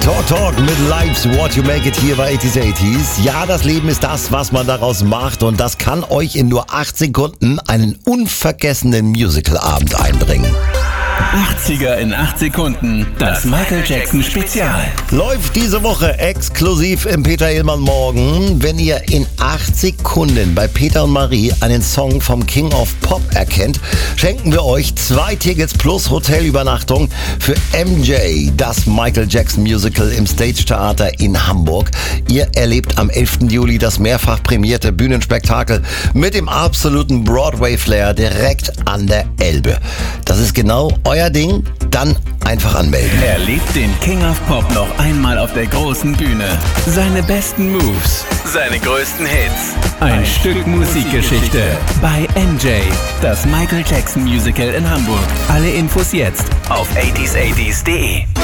Talk mit Life's What You Make It hier bei 80s 80s. Ja, das Leben ist das, was man daraus macht, und das kann euch in nur 8 Sekunden einen unvergessenen Musical-Abend einbringen. 80er in 8 Sekunden, das Michael Jackson Spezial. Läuft diese Woche exklusiv im Peter Illmann Morgen. Wenn ihr in 8 Sekunden bei Peter und Marie einen Song vom King of Pop erkennt, schenken wir euch 2 Tickets plus Hotelübernachtung für MJ, das Michael Jackson Musical im Stage Theater in Hamburg. Ihr erlebt am 11. Juli das mehrfach prämierte Bühnenspektakel mit dem absoluten Broadway-Flair direkt an der Elbe. Das ist genau euer Ding, dann einfach anmelden. Erlebt den King of Pop noch einmal auf der großen Bühne. Seine besten Moves, seine größten Hits. Ein Stück Musikgeschichte bei MJ, das Michael Jackson Musical in Hamburg. Alle Infos jetzt auf 80s80s.de.